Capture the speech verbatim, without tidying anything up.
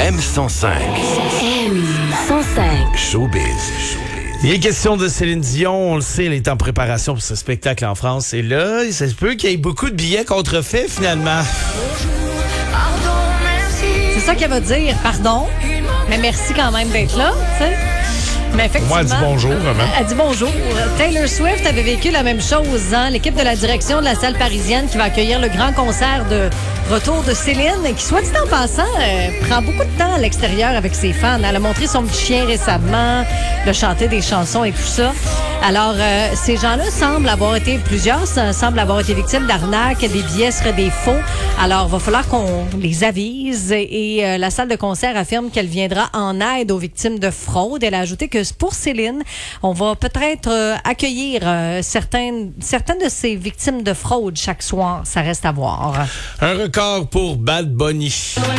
M cent cinq. M cent cinq. Showbiz. Il est question de Céline Dion. On le sait, elle est en préparation pour ce spectacle en France. Et là, il se peut qu'il y ait beaucoup de billets contrefaits, finalement. C'est ça qu'elle va dire. Pardon, mais merci quand même d'être là, tu sais. Mais effectivement, Moi, elle dit bonjour, vraiment. Elle dit bonjour. Taylor Swift avait vécu la même chose. Hein? L'équipe de la direction de la salle parisienne qui va accueillir le grand concert de retour de Céline, qui, soit dit en passant, euh, prend beaucoup de temps à l'extérieur avec ses fans. Elle a montré son petit chien récemment, elle a chanté des chansons et tout ça. Alors, euh, ces gens-là semblent avoir été, plusieurs semblent avoir été victimes d'arnaques, des billets seraient des faux. Alors, il va falloir qu'on les avise. Et euh, la salle de concert affirme qu'elle viendra en aide aux victimes de fraude. Elle a ajouté que pour Céline, on va peut-être euh, accueillir euh, certaines, certaines de ces victimes de fraude chaque soir. Ça reste à voir. Un record pour Bad Bunny.